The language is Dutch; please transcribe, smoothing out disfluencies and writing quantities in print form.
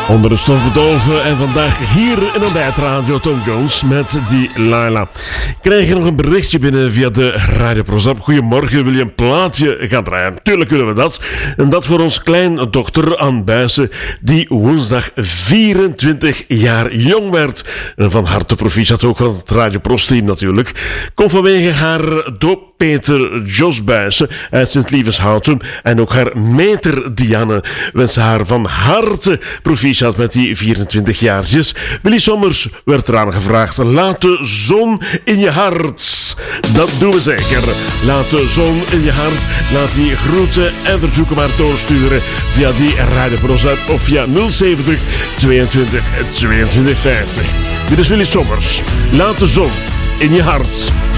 Onder de stof bedolven en vandaag hier in ontbijtradio Tom Jones met die Laila. Ik krijg nog een berichtje binnen via de Radio ProZap. Goedemorgen, wil je een plaatje gaan draaien? Tuurlijk kunnen we dat. En dat voor ons kleindochter Anne Buijsen, die woensdag 24 jaar jong werd. En van harte proficiat ook van het Radio Pros-team natuurlijk. Komt vanwege haar dooppeter Jos Buijsen uit Sint-Lievenshouten en ook haar meter Dianne wensen haar van harte proficiat met die 24 jaartjes. Willy Sommers werd eraan gevraagd: laat de zon in je hart. Dat doen we zeker. Laat de zon in je hart. Laat die groeten en verzoeken maar doorsturen via die Radio ProZap of via 070 22 22 50. Dit is Willy Sommers. Laat de zon in je hart.